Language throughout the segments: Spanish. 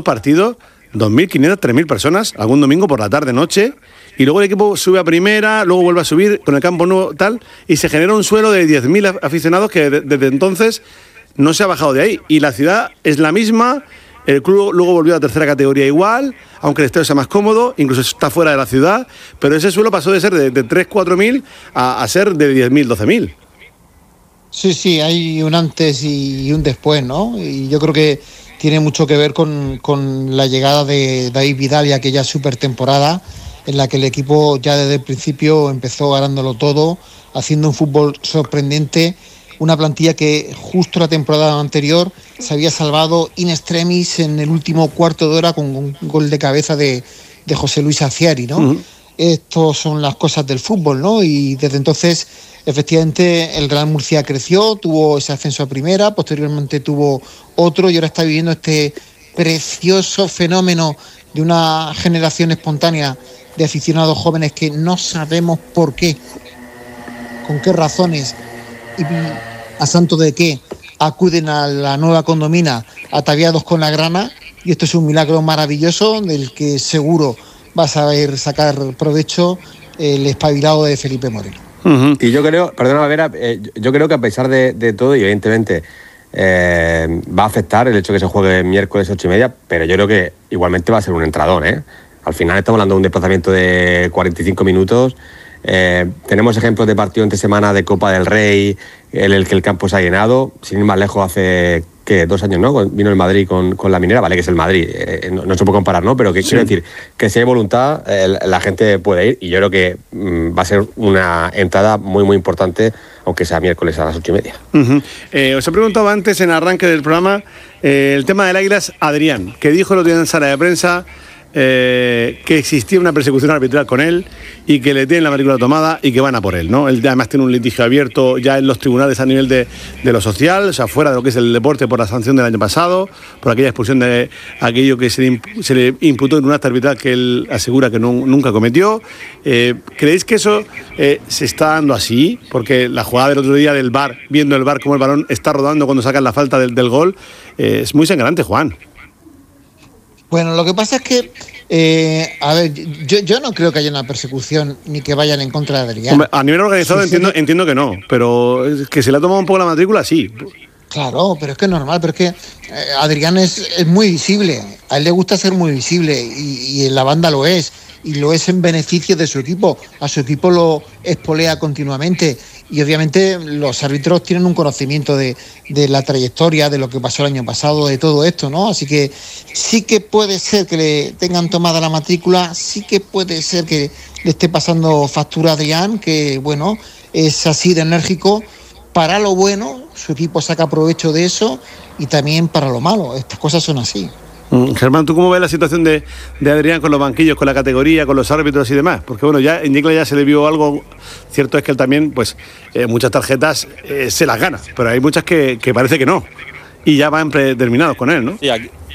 partidos 2.500, 3.000 personas, algún domingo por la tarde, noche, y luego el equipo sube a primera, luego vuelve a subir con el campo nuevo, tal, y se genera un suelo de 10.000 aficionados que desde entonces no se ha bajado de ahí. Y la ciudad es la misma, el club luego volvió a la tercera categoría igual, aunque el estadio sea más cómodo, incluso está fuera de la ciudad, pero ese suelo pasó de ser de 3.000-4.000 a ser de 10.000, 12.000. Sí, hay un antes y un después, ¿no? Y yo creo que tiene mucho que ver con la llegada de David Vidal y aquella super temporada en la que el equipo ya desde el principio empezó ganándolo todo, haciendo un fútbol sorprendente, una plantilla que justo la temporada anterior se había salvado in extremis en el último cuarto de hora con un gol de cabeza de José Luis Aciari, ¿no? Uh-huh. Estas son las cosas del fútbol, ¿no? Y desde entonces, efectivamente, el Real Murcia creció, tuvo ese ascenso a primera, posteriormente tuvo otro y ahora está viviendo este precioso fenómeno de una generación espontánea de aficionados jóvenes que no sabemos por qué, con qué razones y a santo de qué acuden a la nueva condomina ataviados con la grana, y esto es un milagro maravilloso del que seguro va a saber sacar provecho el espabilado de Felipe Moreno. Uh-huh. Y yo creo, perdona Vera, yo creo que a pesar de todo, y evidentemente va a afectar el hecho de que se juegue miércoles 8:30, pero yo creo que igualmente va a ser un entrador, ¿eh? Al final estamos hablando de un desplazamiento de 45 minutos. Tenemos ejemplos de partido entre semana de Copa del Rey en el que el campo se ha llenado, sin ir más lejos, hace 2 años, ¿no? Vino el Madrid con la Minera, vale que es el Madrid, no se puede comparar, ¿no? Pero que quiero decir que si hay voluntad, la gente puede ir, y yo creo que va a ser una entrada muy muy importante, aunque sea miércoles a las 8:30. Uh-huh. Os he preguntado antes en arranque del programa el tema del Águilas, Adrián, que dijo el otro día en sala de prensa que existía una persecución arbitral con él y que le tienen la matrícula tomada y que van a por él, ¿no? Él además tiene un litigio abierto ya en los tribunales a nivel de lo social, o sea, fuera de lo que es el deporte, por la sanción del año pasado, por aquella expulsión de aquello que se le imputó en un acta arbitral que él asegura que nunca cometió. ¿Creéis que eso se está dando así? Porque la jugada del otro día del VAR, viendo el VAR como el balón está rodando cuando sacan la falta del gol, es muy sangrante, Juan. Bueno, lo que pasa es que, a ver, yo no creo que haya una persecución ni que vayan en contra de Adrián. Hombre, a nivel organizado entiendo que no, pero es que se le ha tomado un poco la matrícula, sí. Claro, pero es que es normal, pero es que Adrián es muy visible, a él le gusta ser muy visible y en la banda lo es, y lo es en beneficio de su equipo, a su equipo lo espolea continuamente. Y obviamente los árbitros tienen un conocimiento de la trayectoria, de lo que pasó el año pasado, de todo esto, ¿no? Así que sí que puede ser que le tengan tomada la matrícula, sí que puede ser que le esté pasando factura a Adrián, que bueno, es así de enérgico. Para lo bueno, su equipo saca provecho de eso, y también para lo malo. Estas cosas son así. Germán, ¿tú cómo ves la situación de Adrián con los banquillos, con la categoría, con los árbitros y demás? Porque bueno, ya en Yecla ya se le vio algo. Cierto es que él también, pues, muchas tarjetas se las gana, pero hay muchas que parece que no, y ya van predeterminados con él, ¿no?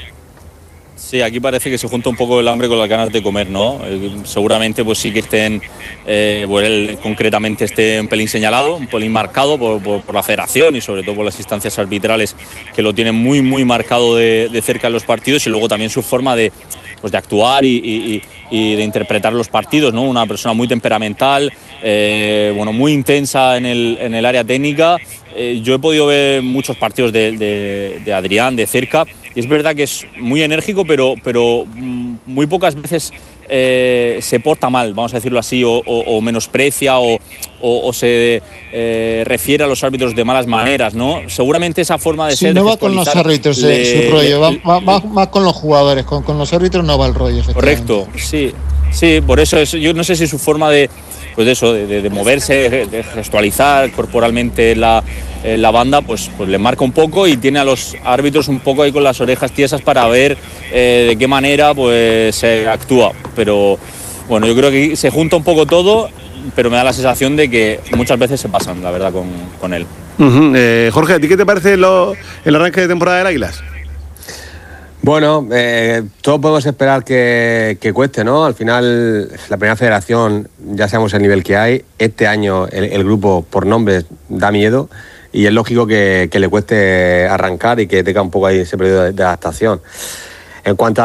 Sí, aquí parece que se junta un poco el hambre con las ganas de comer, ¿no? Seguramente pues sí que estén, pues él concretamente esté un pelín señalado, un pelín marcado por la federación y sobre todo por las instancias arbitrales que lo tienen muy muy marcado de cerca en los partidos, y luego también su forma de actuar y de interpretar los partidos, ¿no? Una persona muy temperamental, muy intensa en el área técnica. Yo he podido ver muchos partidos de Adrián de cerca, y es verdad que es muy enérgico, pero muy pocas veces se porta mal, vamos a decirlo así, o menosprecia o se refiere a los árbitros de malas maneras, ¿no? Seguramente esa forma de ser... No va con los árbitros, su rollo, va más con los jugadores, con los árbitros no va el rollo. Correcto, sí, por eso yo no sé si su forma de moverse, de gestualizar corporalmente la banda, pues le marca un poco, y tiene a los árbitros un poco ahí con las orejas tiesas para ver de qué manera pues se actúa. Pero bueno, yo creo que se junta un poco todo, pero me da la sensación de que muchas veces se pasan, la verdad, con él. Uh-huh. Jorge, ¿a ti qué te parece el arranque de temporada del Águilas? Bueno, todos podemos esperar que cueste, ¿no? Al final, la primera federación, ya sabemos el nivel que hay. Este año el grupo, por nombres, da miedo, y es lógico que le cueste arrancar y que tenga un poco ahí ese periodo de adaptación. En cuanto a